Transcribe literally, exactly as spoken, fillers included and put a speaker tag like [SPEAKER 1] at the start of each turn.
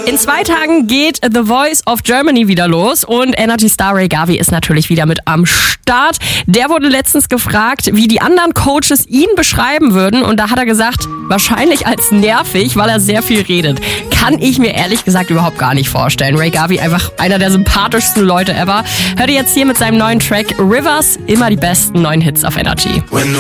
[SPEAKER 1] In zwei Tagen geht The Voice of Germany wieder los und Energy Star Ray Gavi ist natürlich wieder mit am Start. Der wurde letztens gefragt, wie die anderen Coaches ihn beschreiben würden und da hat er gesagt, wahrscheinlich als nervig, weil er sehr viel redet. Kann ich mir ehrlich gesagt überhaupt gar nicht vorstellen. Ray Gavi einfach einer der sympathischsten Leute ever. Hört ihr jetzt hier mit seinem neuen Track Rivers, immer die besten neuen Hits auf Energy.